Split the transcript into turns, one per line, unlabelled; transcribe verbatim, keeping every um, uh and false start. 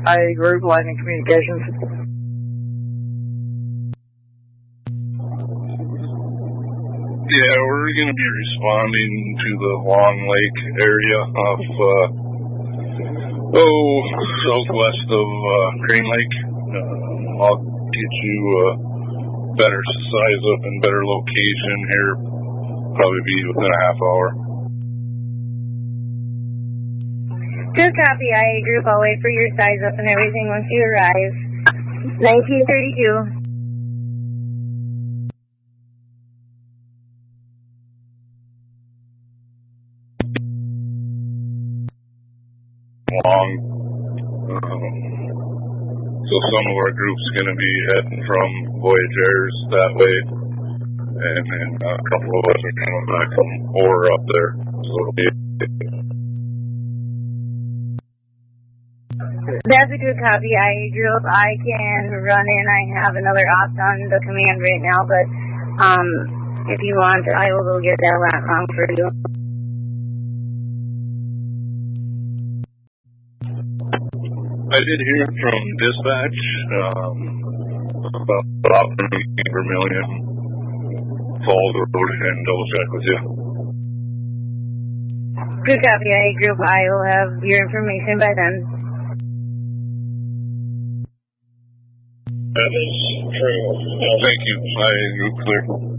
I A Group, Lightning Communications.
Yeah, we're going to be responding to the Long Lake area of, uh, oh, southwest of uh, Crane Lake. Uh, I'll get you a better size up and better location here, probably be within a half hour.
Good copy, I A Group. I'll wait for your size up and everything once you arrive. nineteen thirty-two.
Long. Um, so some of our group's going to be heading from Voyageurs that way, and then a couple of us are coming back from Orr up there. So it'll be.
That's a good copy, I A Group. I can run in. I have another opt on the command right now, but um, if you want, I will go get that lat wrong for you.
I did hear from dispatch um, about operating Vermilion Falls Road and double check with you.
Good copy, I A Group. I will have your information by then.
That is true. Thank you. I A Group clear.